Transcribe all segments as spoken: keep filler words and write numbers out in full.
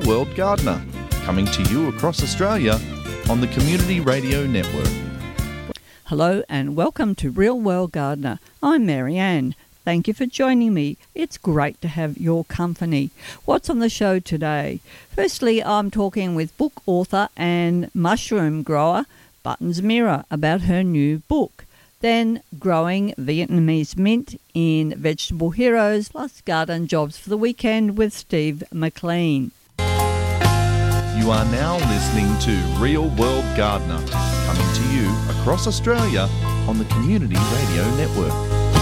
World Gardener, coming to you across Australia on the Community Radio Network. Hello and welcome to Real World Gardener. I'm Marianne. Thank you for joining me. It's great to have your company. What's on the show today? Firstly, I'm talking with book author and mushroom grower Buttons Mira about her new book. Then growing Vietnamese mint in Vegetable Heroes, plus garden jobs for the weekend with Steve McLean. You are now listening to Real World Gardener, coming to you across Australia on the Community Radio Network.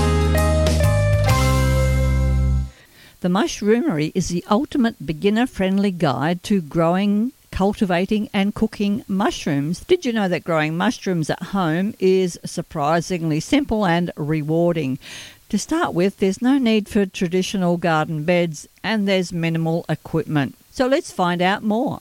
The Mushroomery is the ultimate beginner-friendly guide to growing, cultivating and cooking mushrooms. Did you know that growing mushrooms at home is surprisingly simple and rewarding? To start with, there's no need for traditional garden beds and there's minimal equipment. So let's find out more.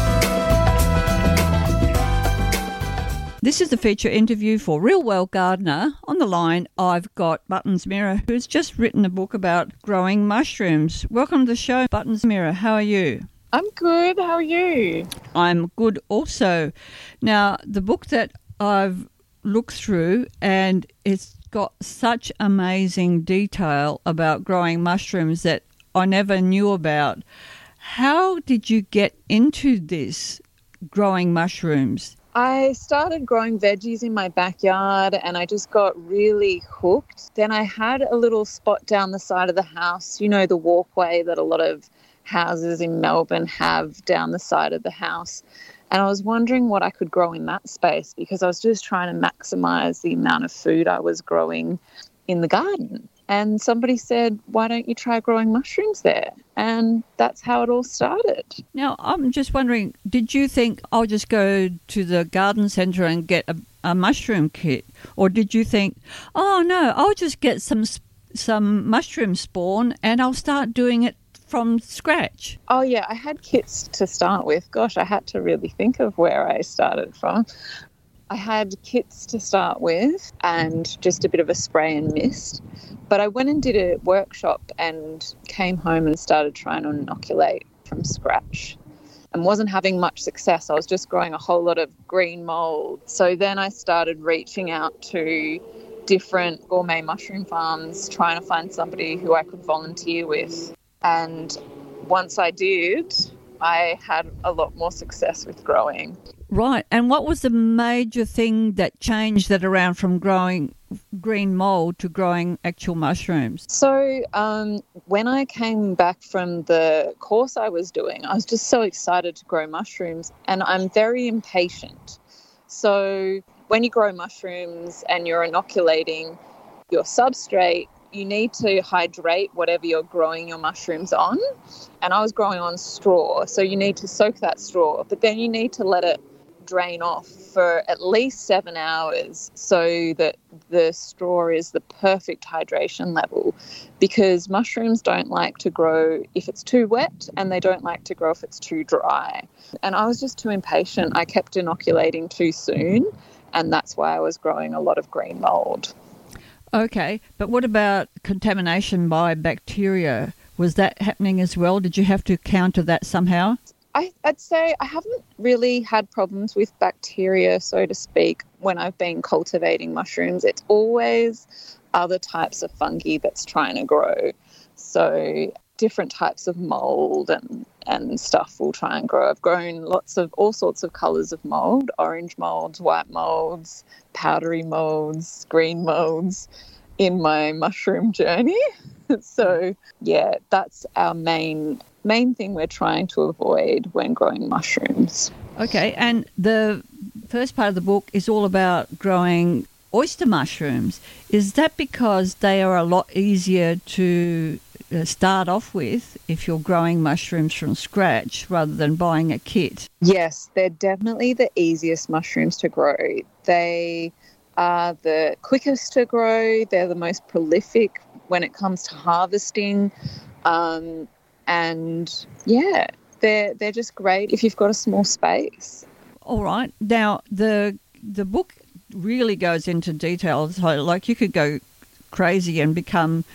This is the feature interview for Real World Gardener. On the line, I've got Buttons Mira, who's just written a book about growing mushrooms. Welcome to the show, Buttons Mira. How are you? I'm good. How are you? I'm good also. Now, the book that I've looked through, and it's got such amazing detail about growing mushrooms that I never knew about. How did you get into this, growing mushrooms? I started growing veggies in my backyard and I just got really hooked. Then I had a little spot down the side of the house, you know, the walkway that a lot of houses in Melbourne have down the side of the house. And I was wondering what I could grow in that space because I was just trying to maximise the amount of food I was growing in the garden. And somebody said, why don't you try growing mushrooms there? And that's how it all started. Now, I'm just wondering, did you think I'll just go to the garden centre and get a, a mushroom kit? Or did you think, oh, no, I'll just get some some mushroom spawn and I'll start doing it from scratch? Oh, yeah, I had kits to start with. Gosh, I had to really think of where I started from. I had kits to start with and just a bit of a spray and mist. But I went and did a workshop and came home and started trying to inoculate from scratch and wasn't having much success. I was just growing a whole lot of green mold. So then I started reaching out to different gourmet mushroom farms, trying to find somebody who I could volunteer with. And once I did, I had a lot more success with growing. Right. And what was the major thing that changed that around from growing green mold to growing actual mushrooms? So um, when I came back from the course I was doing, I was just so excited to grow mushrooms and I'm very impatient. So when you grow mushrooms and you're inoculating your substrate, you need to hydrate whatever you're growing your mushrooms on. And I was growing on straw, so you need to soak that straw, but then you need to let it drain off for at least seven hours so that the straw is the perfect hydration level, because mushrooms don't like to grow if it's too wet and they don't like to grow if it's too dry. And I was just too impatient. I kept inoculating too soon, and that's why I was growing a lot of green mold. Okay, but what about contamination by bacteria? Was that happening as well? Did you have to counter that somehow? I, I'd say I haven't really had problems with bacteria, so to speak, when I've been cultivating mushrooms. It's always other types of fungi that's trying to grow. So different types of mold and, and stuff will try and grow. I've grown lots of all sorts of colours of mold, orange molds, white molds, powdery molds, green molds in my mushroom journey. So, yeah, that's our main main thing we're trying to avoid when growing mushrooms. Okay, and the first part of the book is all about growing oyster mushrooms. Is that because they are a lot easier to start off with if you're growing mushrooms from scratch rather than buying a kit? Yes, they're definitely the easiest mushrooms to grow. They are the quickest to grow. They're the most prolific when it comes to harvesting. Um, and, yeah, they're, they're just great if you've got a small space. All right. Now, the the book really goes into detail. So, like, you could go crazy and become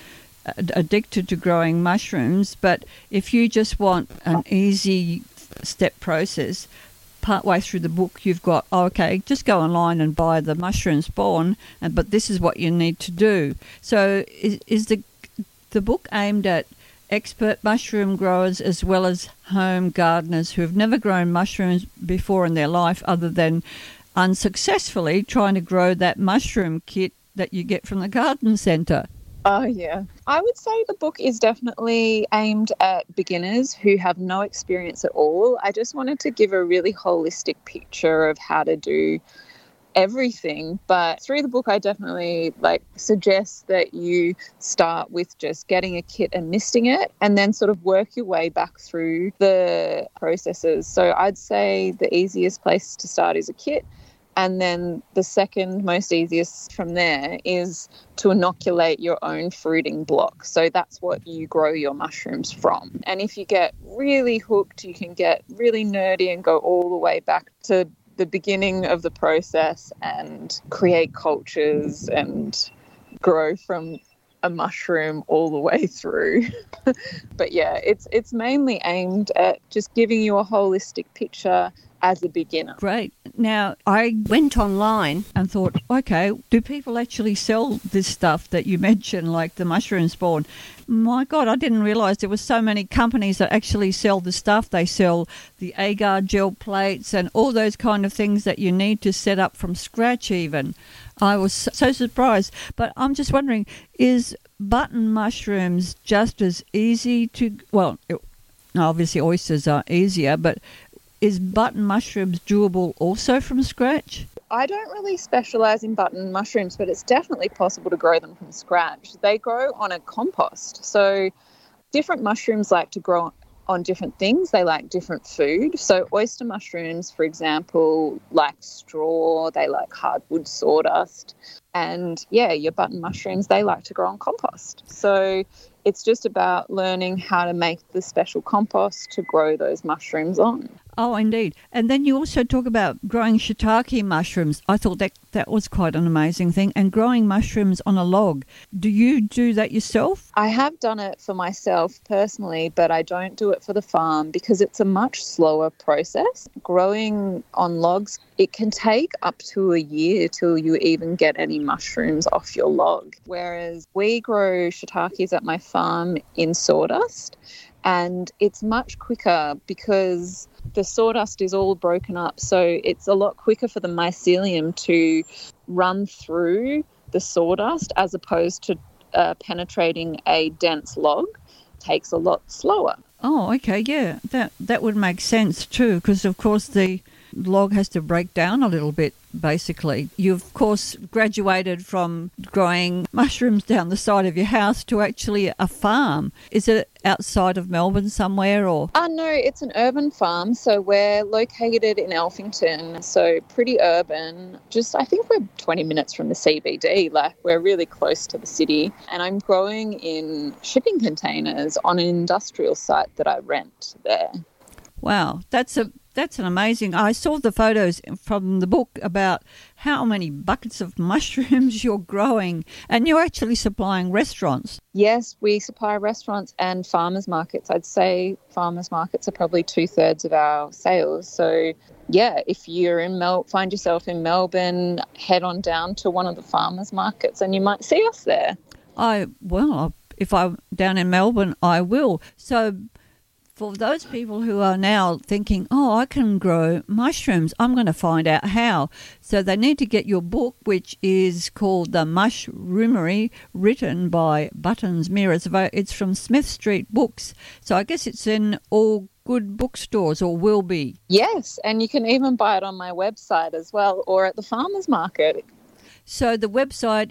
ad- addicted to growing mushrooms, but if you just want an easy step process, partway through the book you've got, oh, okay, just go online and buy the mushroom spawn, and but this is what you need to do. So is, is the the book aimed at expert mushroom growers as well as home gardeners who have never grown mushrooms before in their life other than unsuccessfully trying to grow that mushroom kit that you get from the garden centre? Oh, yeah. I would say the book is definitely aimed at beginners who have no experience at all. I just wanted to give a really holistic picture of how to do everything. But through the book, I definitely like suggest that you start with just getting a kit and misting it and then sort of work your way back through the processes. So I'd say the easiest place to start is a kit. And then the second most easiest from there is to inoculate your own fruiting block. So that's what you grow your mushrooms from. And if you get really hooked, you can get really nerdy and go all the way back to the beginning of the process and create cultures and grow from a mushroom all the way through. But yeah, it's it's mainly aimed at just giving you a holistic picture as a beginner. Great. Now, I went online and thought, okay, do people actually sell this stuff that you mentioned, like the mushroom spawn? My God, I didn't realise there were so many companies that actually sell the stuff. They sell the agar gel plates and all those kind of things that you need to set up from scratch even. I was so surprised. But I'm just wondering, is button mushrooms just as easy to... Well, it, obviously oysters are easier, but... is button mushrooms doable also from scratch? I don't really specialise in button mushrooms, but it's definitely possible to grow them from scratch. They grow on a compost. So different mushrooms like to grow on different things. They like different food. So oyster mushrooms, for example, like straw. They like hardwood sawdust. And, yeah, your button mushrooms, they like to grow on compost. So it's just about learning how to make the special compost to grow those mushrooms on. Oh, indeed. And then you also talk about growing shiitake mushrooms. I thought that that was quite an amazing thing. And growing mushrooms on a log. Do you do that yourself? I have done it for myself personally, but I don't do it for the farm because it's a much slower process. Growing on logs, it can take up to a year till you even get any mushrooms off your log. Whereas we grow shiitakes at my farm in sawdust, and it's much quicker because the sawdust is all broken up, so it's a lot quicker for the mycelium to run through the sawdust as opposed to uh, penetrating a dense log. It takes a lot slower. Oh, okay, yeah, that that would make sense too, because of course the log has to break down a little bit, basically. You, of course, graduated from growing mushrooms down the side of your house to actually a farm. Is it outside of Melbourne somewhere, or? Uh, no, it's an urban farm. So we're located in Elphington, so pretty urban. Just, I think we're twenty minutes from the C B D. Like, we're really close to the city. And I'm growing in shipping containers on an industrial site that I rent there. Wow, that's a that's an amazing. I saw the photos from the book about how many buckets of mushrooms you're growing, and you're actually supplying restaurants. Yes, we supply restaurants and farmers markets. I'd say farmers markets are probably two thirds of our sales. So, yeah, if you're in Mel, find yourself in Melbourne, head on down to one of the farmers markets, and you might see us there. I well, if I'm down in Melbourne, I will. So, for those people who are now thinking, oh, I can grow mushrooms, I'm going to find out how. So they need to get your book, which is called The Mushroomery, written by Buttons Mirrors. It's from Smith Street Books. So I guess it's in all good bookstores, or will be. Yes, and you can even buy it on my website as well, or at the farmers market. So the website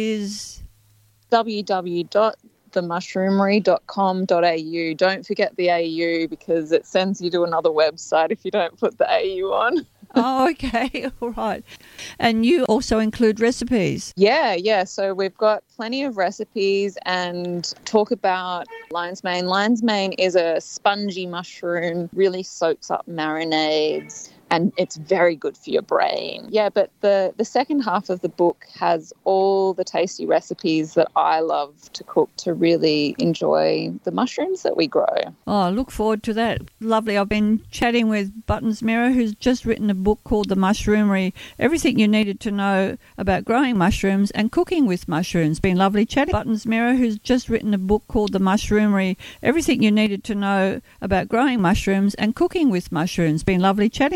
is w w w dot the mushroomery dot com dot a u. Don't forget the A U because it sends you to another website if you don't put the A U on. Oh, okay. All right. And you also include recipes. Yeah, yeah. So we've got plenty of recipes and talk about lion's mane. Lion's mane is a spongy mushroom, really soaks up marinades. and it's very good for your brain. Yeah, but the, the second half of the book has all the tasty recipes that I love to cook to really enjoy the mushrooms that we grow. Oh, I look forward to that. Lovely. I've been chatting with Buttons Mira, who's just written a book called The Mushroomery, Everything You Needed to Know About Growing Mushrooms and Cooking with Mushrooms. Been lovely chatting. Buttons Mira, who's just written a book called The Mushroomery, Everything You Needed to Know About Growing Mushrooms and Cooking with Mushrooms. Been lovely chatting.